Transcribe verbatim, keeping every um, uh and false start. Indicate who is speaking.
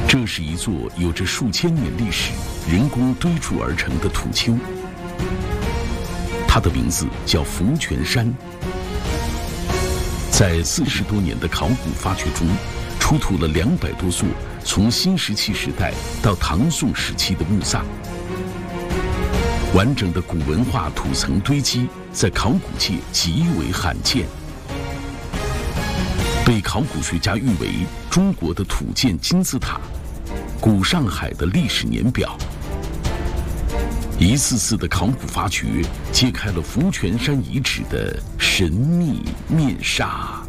Speaker 1: 这是一座有着数千年历史、人工堆筑而成的土丘，它的名字叫福泉山。在四十多年的考古发掘中，出土了两百多座从新石器时代到唐宋时期的墓葬。完整的古文化土层堆积在考古界极为罕见，被考古学家誉为中国的土建金字塔，古上海的历史年表。一次次的考古发掘揭开了福泉山遗址的神秘面纱。